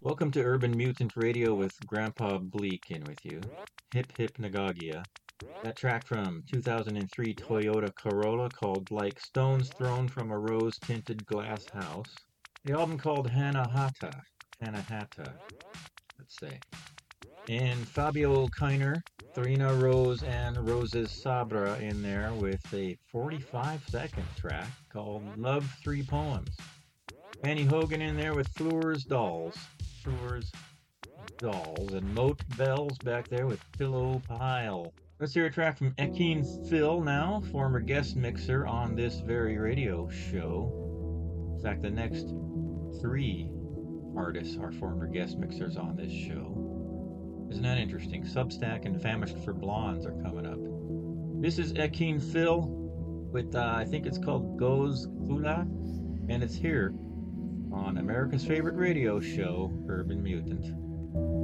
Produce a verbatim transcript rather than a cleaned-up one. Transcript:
Welcome to Urban Mutant Radio with Grandpa Bleak in with you. Hip Hip Nagagia. That track from two thousand three Toyota Corolla called Like Stones Thrown from a Rose-Tinted Glass House. The album called Hanahata. Hanahata, let's say. And Fabio Kiner, Thorina Rose, and Roses Sabra in there with a forty-five second track called Love Three Poems. Annie Hogan in there with Floor's Dolls. Floor's Dolls. And Moat Bells back there with Pillow Pile. Let's hear a track from Ekeen Phil now, former guest mixer on this very radio show. In fact, the next three artists are former guest mixers on this show. Isn't that interesting? Substack and Famished for Blondes are coming up. This is Ekeen Phil with, uh, I think it's called Goes Kula, and it's here on America's favorite radio show, Urban Mutant.